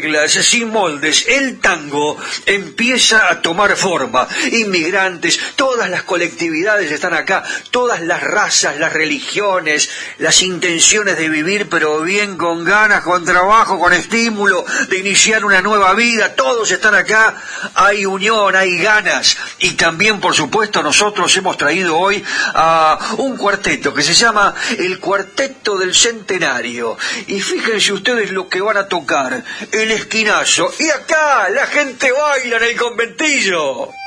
reglas, sin moldes. El tango empieza a tomar forma. Inmigrantes, todas las colectividades están acá, todas las razas, las religiones, las intenciones de vivir, pero bien, con ganas, con trabajo, con estímulo, de iniciar una nueva vida. Todos están acá, hay unión, hay ganas. Y también, por supuesto, nosotros hemos traído hoy a un cuarteto que se llama el Cuarteto del Centenario. Y fíjense ustedes lo que van a tocar: el esquinazo. Y acá la gente baila en el conventillo.